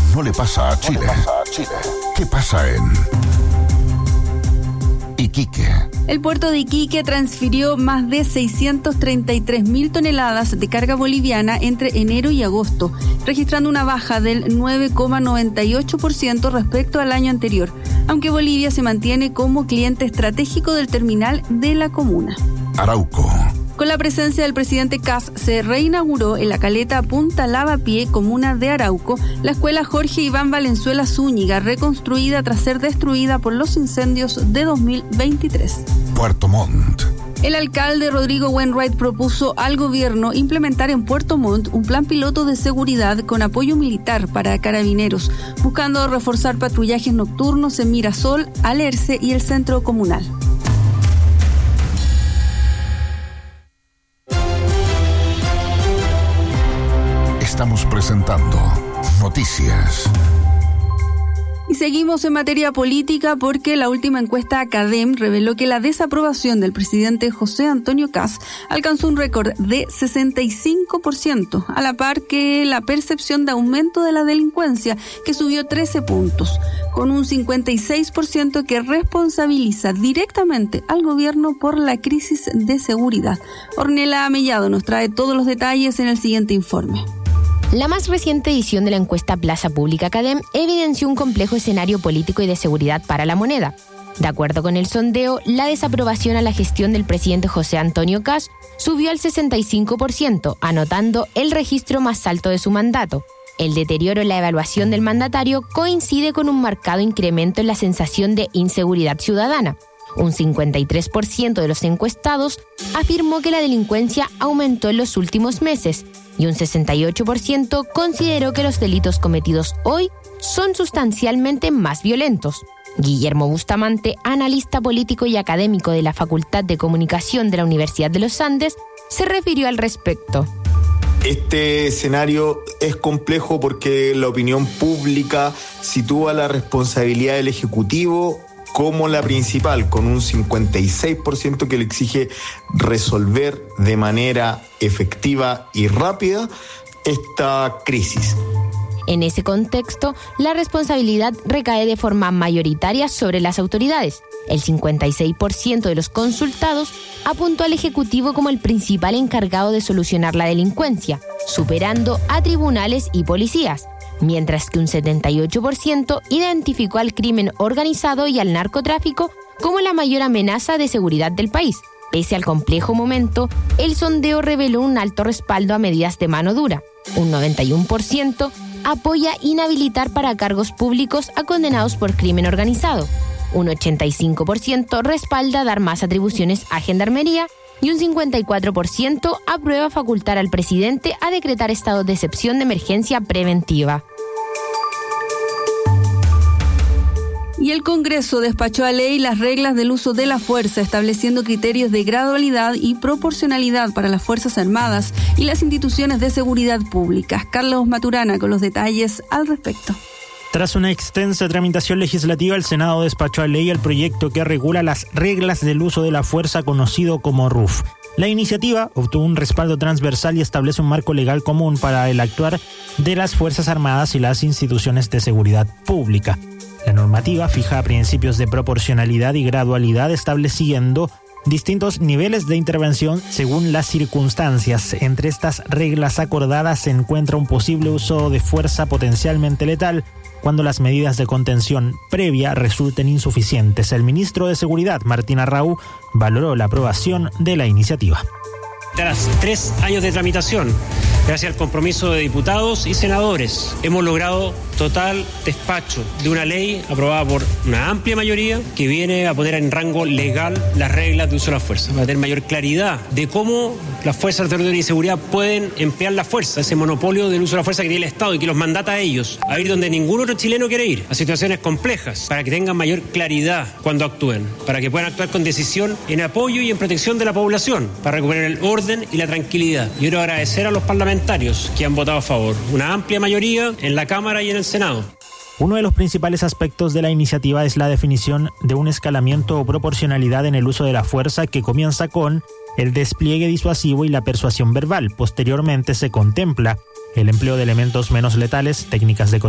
no le pasa a Chile. ¿Qué pasa en Iquique? El puerto de Iquique transfirió más de 633.000 toneladas de carga boliviana entre enero y agosto, registrando una baja del 9,98% respecto al año anterior, aunque Bolivia se mantiene como cliente estratégico del terminal de la comuna. Arauco. Con la presencia del presidente Kast, se reinauguró en la caleta Punta Lavapié, comuna de Arauco, la escuela Jorge Iván Valenzuela Zúñiga, reconstruida tras ser destruida por los incendios de 2023. Puerto Montt. El alcalde Rodrigo Wainwright propuso al gobierno implementar en Puerto Montt un plan piloto de seguridad con apoyo militar para carabineros, buscando reforzar patrullajes nocturnos en Mirasol, Alerce y el centro comunal. Estamos presentando Noticias. Y seguimos en materia política porque la última encuesta Academ reveló que la desaprobación del presidente José Antonio Kast alcanzó un récord de 65%, a la par que la percepción de aumento de la delincuencia, que subió 13 puntos, con un 56% que responsabiliza directamente al gobierno por la crisis de seguridad. Ornella Mellado nos trae todos los detalles en el siguiente informe. La más reciente edición de la encuesta Plaza Pública Academ evidenció un complejo escenario político y de seguridad para la moneda. De acuerdo con el sondeo, la desaprobación a la gestión del presidente José Antonio Kast subió al 65%, anotando el registro más alto de su mandato. El deterioro en la evaluación del mandatario coincide con un marcado incremento en la sensación de inseguridad ciudadana. Un 53% de los encuestados afirmó que la delincuencia aumentó en los últimos meses y un 68% consideró que los delitos cometidos hoy son sustancialmente más violentos. Guillermo Bustamante, analista político y académico de la Facultad de Comunicación de la Universidad de los Andes, se refirió al respecto. Este escenario es complejo porque la opinión pública sitúa la responsabilidad del Ejecutivo como la principal, con un 56% que le exige resolver de manera efectiva y rápida esta crisis. En ese contexto, la responsabilidad recae de forma mayoritaria sobre las autoridades. El 56% de los consultados apuntó al Ejecutivo como el principal encargado de solucionar la delincuencia, superando a tribunales y policías, mientras que un 78% identificó al crimen organizado y al narcotráfico como la mayor amenaza de seguridad del país. Pese al complejo momento, el sondeo reveló un alto respaldo a medidas de mano dura. Un 91% apoya inhabilitar para cargos públicos a condenados por crimen organizado. Un 85% respalda dar más atribuciones a Gendarmería y un 54% aprueba facultar al presidente a decretar estado de excepción de emergencia preventiva. Y el Congreso despachó a ley las reglas del uso de la fuerza, estableciendo criterios de gradualidad y proporcionalidad para las Fuerzas Armadas y las instituciones de seguridad públicas. Carlos Maturana con los detalles al respecto. Tras una extensa tramitación legislativa, el Senado despachó a ley el proyecto que regula las reglas del uso de la fuerza, conocido como RUF. La iniciativa obtuvo un respaldo transversal y establece un marco legal común para el actuar de las Fuerzas Armadas y las instituciones de seguridad pública. La normativa fija principios de proporcionalidad y gradualidad, estableciendo distintos niveles de intervención según las circunstancias. Entre estas reglas acordadas se encuentra un posible uso de fuerza potencialmente letal cuando las medidas de contención previa resulten insuficientes. El ministro de Seguridad, Martín Arrau, valoró la aprobación de la iniciativa. Tras 3 años de tramitación, gracias al compromiso de diputados y senadores, hemos logrado total despacho de una ley aprobada por una amplia mayoría que viene a poner en rango legal las reglas de uso de la fuerza, para tener mayor claridad de cómo las fuerzas de orden y seguridad pueden emplear la fuerza, ese monopolio del uso de la fuerza que tiene el Estado y que los mandata a ellos, a ir donde ningún otro chileno quiere ir, a situaciones complejas, para que tengan mayor claridad cuando actúen, para que puedan actuar con decisión en apoyo y en protección de la población, para recuperar el orden y la tranquilidad. Yo quiero agradecer a los parlamentarios que han votado a favor, una amplia mayoría en la Cámara y en el Senado. Uno de los principales aspectos de la iniciativa es la definición de un escalamiento o proporcionalidad en el uso de la fuerza que comienza con el despliegue disuasivo y la persuasión verbal. Posteriormente se contempla el empleo de elementos menos letales, técnicas de